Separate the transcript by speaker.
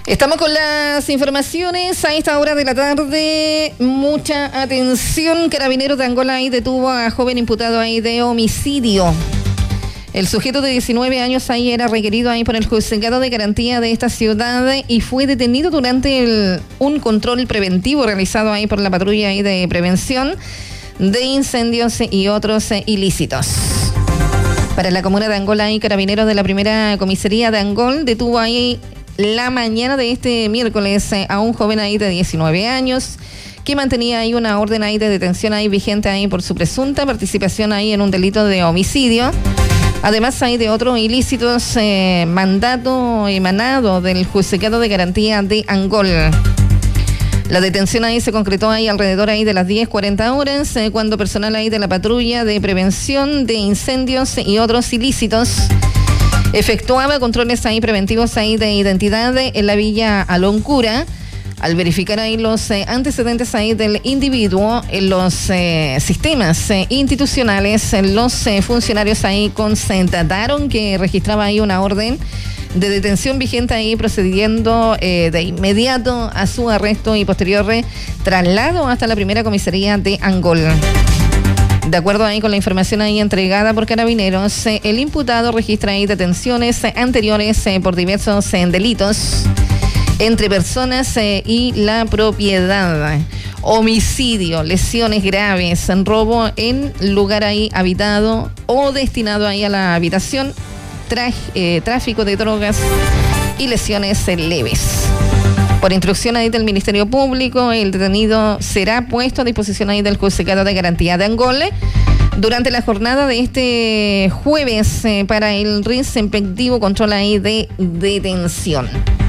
Speaker 1: Estamos con las informaciones a esta hora de la tarde. Mucha atención. Carabineros de Angola ahí detuvo a joven imputado ahí de homicidio. El sujeto de 19 años ahí era requerido ahí por el juzgado de garantía de esta ciudad y fue detenido durante un control preventivo realizado ahí por la patrulla ahí de prevención de incendios y otros ilícitos. Para la comuna de Angola y Carabineros de la primera comisaría de Angol detuvo ahí la mañana de este miércoles a un joven ahí de 19 años que mantenía ahí una orden ahí de detención ahí vigente ahí por su presunta participación ahí en un delito de homicidio. Además hay de otros ilícitos mandato emanado del juzgado de garantía de Angol. La detención ahí se concretó ahí alrededor ahí de las 10:40 horas cuando personal ahí de la patrulla de prevención de incendios y otros ilícitos efectuaba controles ahí preventivos ahí de identidad en la Villa Aloncura. Al verificar ahí los antecedentes ahí del individuo, en los sistemas institucionales, los funcionarios ahí constataron que registraba ahí una orden de detención vigente ahí, procediendo de inmediato a su arresto y posterior traslado hasta la primera comisaría de Angol. De acuerdo ahí con la información ahí entregada por Carabineros, el imputado registra ahí detenciones anteriores por diversos delitos entre personas y la propiedad, homicidio, lesiones graves, robo en lugar ahí habitado o destinado ahí a la habitación, tráfico de drogas y lesiones leves. Por instrucción ahí del Ministerio Público, el detenido será puesto a disposición ahí del juzgado de garantía de Angola durante la jornada de este jueves para el respectivo control ahí de detención.